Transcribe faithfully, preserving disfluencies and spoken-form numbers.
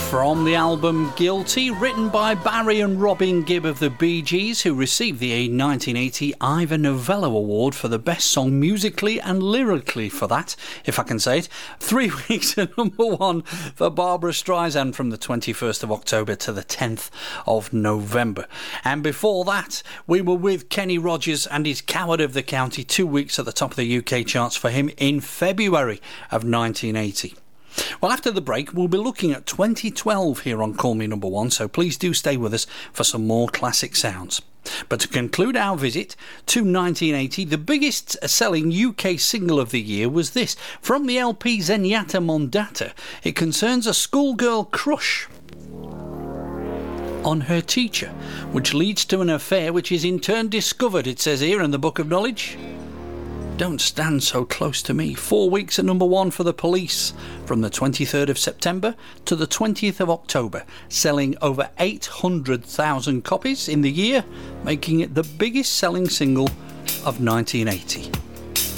From the album Guilty, written by Barry and Robin Gibb of the Bee Gees, who received the nineteen eighty Ivor Novello Award for the best song musically and lyrically for that, if I can say it. Three weeks at number one for Barbra Streisand from the twenty-first of October to the tenth of November. And before that, we were with Kenny Rogers and his Coward of the County, two weeks at the top of the U K charts for him in February of nineteen eighty. Well, after the break, we'll be looking at twenty twelve here on Call Me Number One, so please do stay with us for some more classic sounds. But to conclude our visit to nineteen eighty, the biggest selling U K single of the year was this, from the L P Zenyatta Mondata. It concerns a schoolgirl crush on her teacher, which leads to an affair which is in turn discovered, it says here in the Book of Knowledge. Don't Stand So Close to Me. Four weeks at number one for The Police from the twenty-third of September to the twentieth of October, selling over eight hundred thousand copies in the year, making it the biggest selling single of nineteen eighty.